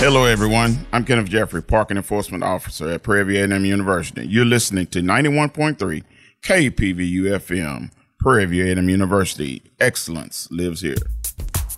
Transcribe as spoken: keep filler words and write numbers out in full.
Hello, everyone. I'm Kenneth Jeffrey, Parking Enforcement Officer at Prairie View A and M University. You're listening to ninety-one point three K P V U F M, Prairie View A and M University. Excellence lives here.